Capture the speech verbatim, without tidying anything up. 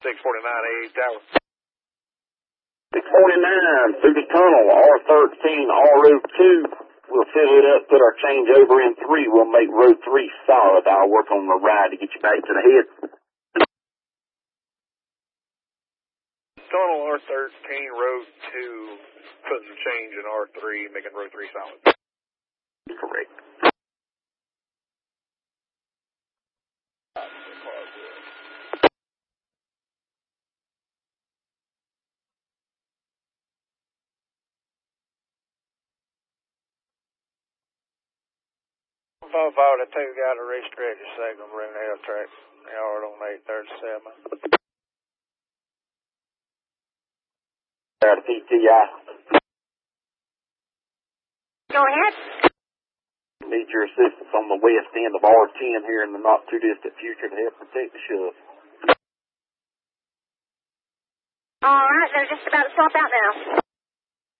six forty-nine, A eight Tower. six forty-nine, through the tunnel, R thirteen, R road two. We'll fill it up, put our changeover in three. We'll make road three solid. I'll work on the ride to get you back to the head. Tunnel R thirteen, road two, putting change in R three, making road three solid. Correct. five forty-two, got a restricted signal, bring the L track, yard on eight thirty-seven. Got a P T I. Go ahead. Need your assistance on the west end of R ten here in the not too distant future to help protect the shove. All right, they're just about to swap out now.